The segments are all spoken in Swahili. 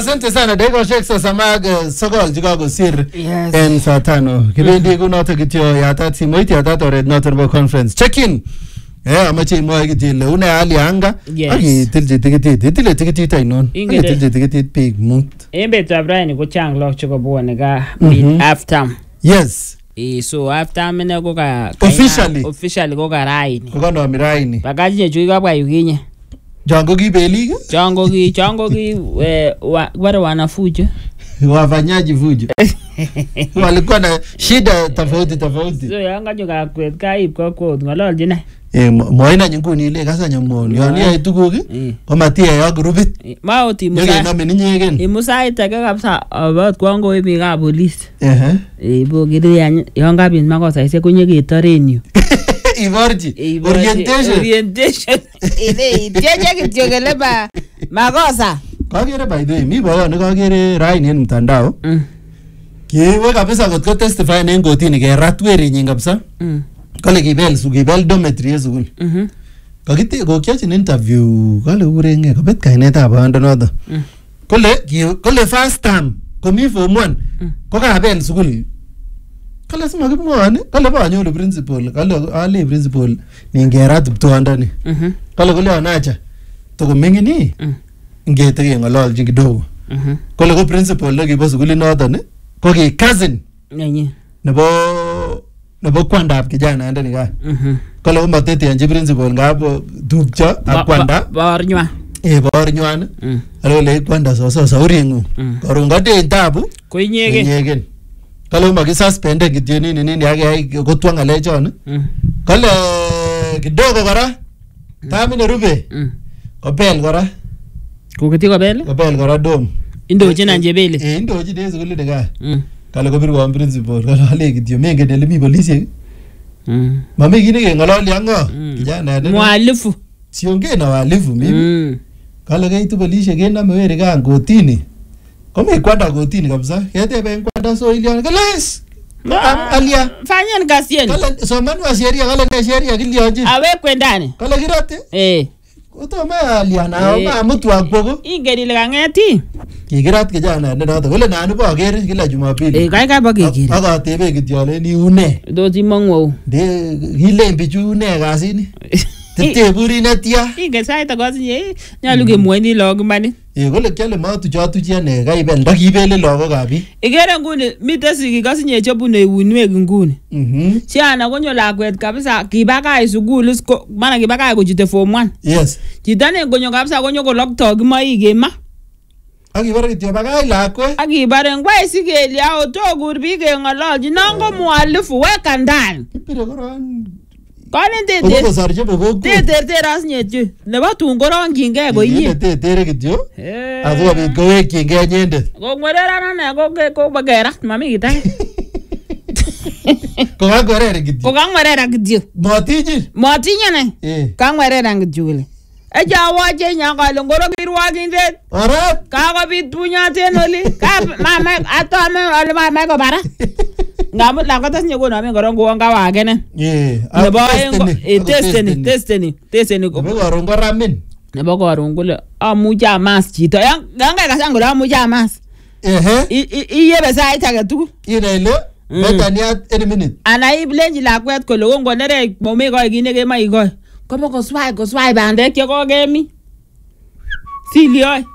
Asante sana dakika sasa mag sokol chikakosir Yes. en saa 5. Kibendi kunoto kityo yatat simoit yatat oret noto nebo conference. Check in. Amache imwoe kityo ile une hali ya anga Yes. ak itilchi tikitit. Itile tikitit ainon? Ingene. Ak itilchi tikitit biik mut. En betutab raini ko chang lok chekobwone gaa mid half term. Yes. So half term ine ko officially ko ka raini. Kokonomi raini. Bakachinye chu kabwa yukinye. Chon ko kibelik? Chongo ki wale wanafujo. Wafanyaji fujo. Walikuwa na shida tofauti. So yanganyo kakwet kaib kokwet ngololji ne. Moina nyinguni ile kasa nyamoni. Yon iyae tuguk komatiyai ak grupit. Maoti Nyekenomin inyegen. Imusait age kabisa abot kwango imi ka police. Bo kiri yon kabit makosaisiek konyeketoren yu. Iborji. Orientation. Iteje kityo kele ba makosa. Kagere by the way, mi boyo nekagere raini en mtandao. Kiwe kabisa kot ko testify en kotini kerat werinyin kabisa. Kale kibel dormitory en sukul. Kakite kokiachin interview kale urenge kabet kainetab boyondo. Kole first term komi form 1 ko kabel sukul. Kale sima kipngoni, kale banyoru principal, kale ale principal ningerat ptoandani. Kale anacha toko mingini. Ngete ngololji kidogo. Kole ko principal nekibo sukulit noton ko ki cousin nebo kwandab kijana ndani ka. Kole ko mateteanji principal ngabo tupcho ak kwanda Bornywa. Bornywan. Ale kwanda so uringu. Korun gade tabu Ko inyegen. Kale makisuspend kityo nini yake kotwa ngalechon. Kale kidogo kora tamine rube. Kopel kora. Koketi kobel? Kopel kora dom. Indochin anjebele. Indochin en sukulit nika. Kale kopirwan principal kale ale kityo mengen ele mi polisiek. Mami kit nekeng'ololi ak ng'o kijana Mwalifu. Siongee na walifu mimi. Kale kaitu polisiek kenome weri kan kotini. Komi kwanda kotini kabisa. Keteben kwanda so ilion kales. Alia. Fanyen kasien. Kale somanwa sheria kale ne sheria kilionji. Awe kwendane. Kale kirate. Kotoma aliana ma mtu akbogo. Ingen ile kang'eti. Kikirat kijana nenoto kole nanu bokere kila Jumapili. Kaikai bokekere. Akatebe kityo ale ni une. Doti mong'wou. De kilen bichu une kasini. Teteburi netia. Ingen sait akosinye nyolu kemwoini lagok iman. Kole kiale matuchi ane kaibel ndakibele lagokab biik. Ikere nguni mite sigik asinye chebune euinwek nguni. Siana konyo lakwet kabisa kibakach sukul maana kibakach kochute form 1. Yes. Chito ne konyo kabisa konyo kolokto kimoik kema. Akibare kityo bakach lakwet. Akibare ngwai sikelya otokur biik keng'ololji nongo mwalifu weka ndani. Kipire koron. Konen teter asinye chu. Nebo tun korongyingei koinye. Tetere kityo. Asikobit kowekyingei inyendet. Kong'wereran ane ko bakerat mami kit age. Kokang'werere kityo. Kokang'werera kityo. Motinye ne. Kang'wereran kityo kole. Ejawoche nyakale ngoro kirwokindet. Orat. Kakobit bunyaten oli. Atome ole mama ko bara. Ngamut lakwet asinye konome koron kouon kawakenen. Nebo oeng testeni. Nebo koron koramin. Nebo koron kole amuche amas chito. Yan kaikasan kole amuche amas. Iyebe sait age tugul. Ine ile betaniat any minute. Ana iblenji lakwet kole kongonere momi koi kit nekemoe ikoi. Kobo koswai bandek chekokemi. Silioi.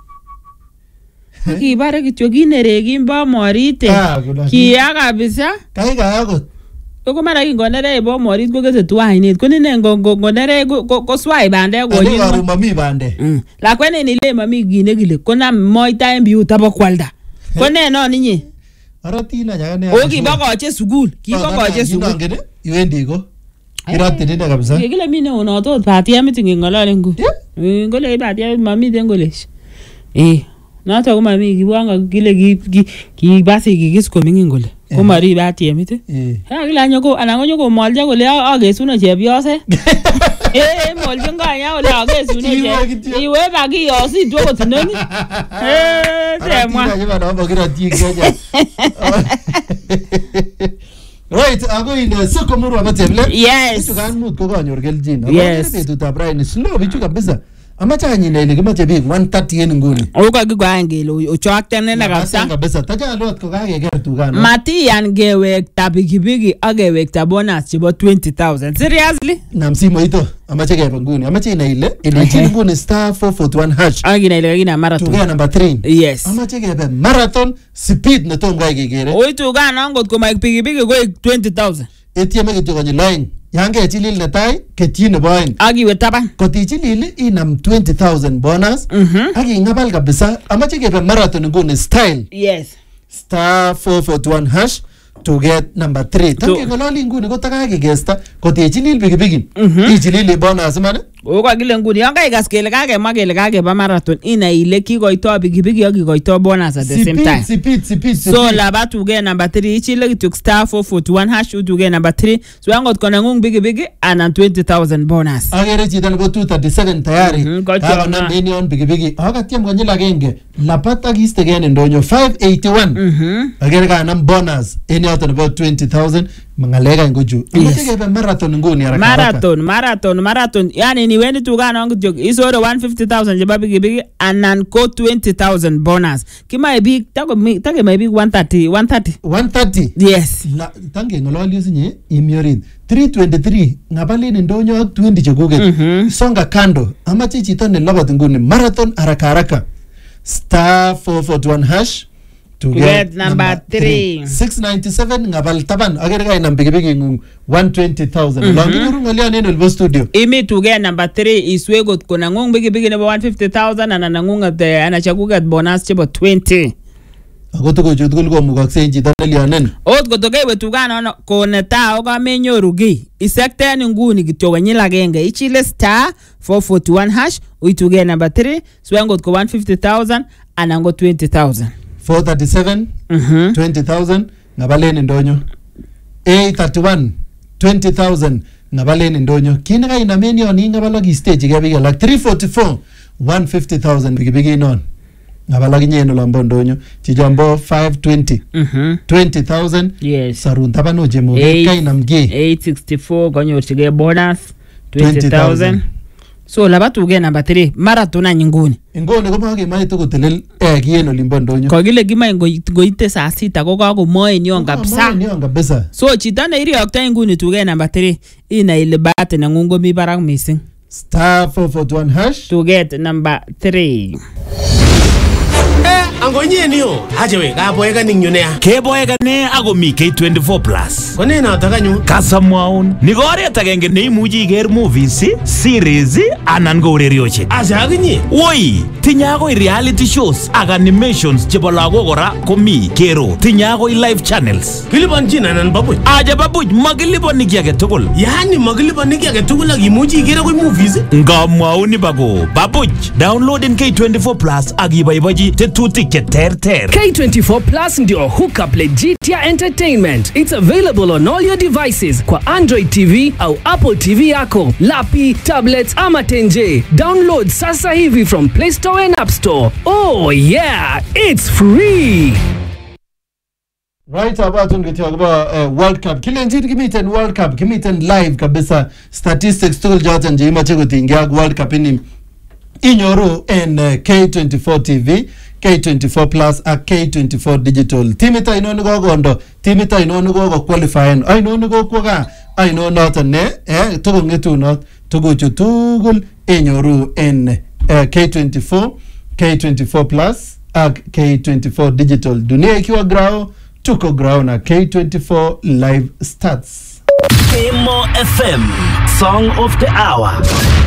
Kibare kityo kinerekin bomorite. Kiya kabisa. Kaikai akot. Ko mara kingonere bomorit kokese twainet. Konine ngonere koswai bandek konyin. Ani mami bandek. Lakwet ne ile mami kit nekile konam moita en biut abokwalda. Kone non inye. Aratina nyakane. Kibokoche sukul. Kibokoche sukul. Iwendi ko. Kiratini kabisa. Kile mine onotot batia miting ngolole ngu. Ngole batia mamiten ngolesh. Noto ko mami kiwanga kile kibasi kikis komingin kole. Ko mari batia mite. Kile anyoko anangonyo ko molja kole agesuno chepyose. Molja nganya kole agesuno che. Iwe baki yosi tuko tinoni. Semwa. Right, ako in soko muru abatemle. Yes. Bichu kan mut ko kanyor keljin. Yes. Betutab raini slow bichu kabisa. amache anyine ile kimache biik 130 en nguni Uko kigwangele uchoktene na kabisa. kabisa tajalot ko kakeker tugano Matiyan gewekta pikipiki ak gewekta bonus chebo 20,000. Seriously? nam simoito amache kebe nguni amache ina ile chini nguni star 441 hash Agina ile kina marathon. tuga number 3 Yes. amache kebe marathon speed ne tom kai kekere Oitu gana ngot ko maik pikipiki ko 20,000. etieme kityo konyil loeng yan kechilil netai ketyi nebo oeng Agiwe taban. kotichilil inam 20,000 bonus ak ing'abal kabisa amache kebe marathon nguni style Yes. star 441 hash to get number 3 tangeng'ololi nguni kotakakekesta kotichilil pikipiki ichilili bonus man Uko kile nguni yon kaigas kele kakemwa kele kakeba marathon ina ile kikoito pikipiki ak kikoito bonus at the same time. Sipit. So laba tuge number 3 ichile kituk star 441 hash utuge number 3 so yangot kona ngung pikipiki anan 20,000 bonus. agere chito nebo 237 tayari kakonam en yon pikipiki akatyem konyil agenge lapat ak istegei en ndonyo 581 agere kanam bonus en yoto nebo 20,000 mangalek any kochu amache kebe marathon nguni haraka Marathon yani ni wendi tugana ngityo isore 150,000 cheba pikipiki anan ko 20,000 bonus kimae big take mai big 130 yes tangeng'ololi sinye imiorit 323 ng'abalin ndonyo ak 20 chekuket songa kando amache chito ne lobot nguni marathon haraka star 441 hash to get number 3 697 ngabal taban agere kainam pikipiki ng'ung 120,000 longinyoru ng'olion en olbo studio imi tuge number 3 iswe got kona ngung pikipiki nebo 150,000 anan ngung ana chakuket bonus chebo 20 ako tuguchu tugul komukoksei en chito nelionen ot kotokewe tugano konetao kamenyoru kiy isekten nguni kityo konyil agenge ichile star 441 hash uituge number 3 swengot ko 150,000 anan ko 20,000 437 20,000 ngabalen ndonyo 831 20,000 ngabalen ndonyo kine kainamen yon ingabal stage ke biik alak 344 150,000 pikipiki non ngabal akinye en olombo ndonyo chichombo 520 20,000 yes sarun taban ojemo kainam ki 864 konyorchige bonus 20,000 so laba tuge number 3 marathon any nguni komakemae tokotelel kien olimbo ndonyo kokile kimae ngoite saa 6 ko kakomoen yon kabisa so chito ne iriokto nguni tuge number 3 ina ile bate nengung komi barak missing star 441 hash to get number 3 Angonyenio ajewe kaboeka ningyunea keboekane ako mi K24 plus kone noto kanyu kasamwaun ni oret agenge neimuchi iker movies series anan ko urerioshek acha akinye woi tinye akoi reality shows ak animations chebo lagok kora komi kero tinye akoi live channels kilipanchin anan babuch aja babuch makiliponi kiy age tugul yani makiliponi kiy age tugul ak imuchi iker akoi movies ngamwaun bako babuch downloaden K24 plus ak iboibochi tetutik terter. K24 Plus ndio hookup legit ya entertainment. It's available on all your devices kwa Android TV au Apple TV yako, lapi, tablets ama tenje. Download sasa hivi from Play Store and App Store. Oh yeah, it's free. Right about ngityokuba World Cup kilenjin kimiten World Cup kimiten live kabisa statistics tugul joten je imache kotingia World Cup ini inyoru en K24 TV K24 Plus ak K24 Digital. Timita inoni kokondo, timita inoni koko qualifyen, inoni kokwoka, inoni noton ne, tukul ngetunot, tukuchu tugul inyoru en K24, K24 Plus ak K24 Digital. Dunia ikiwa grao, tuko grao na K24 Live Stats. Kemo FM, Song of the Hour.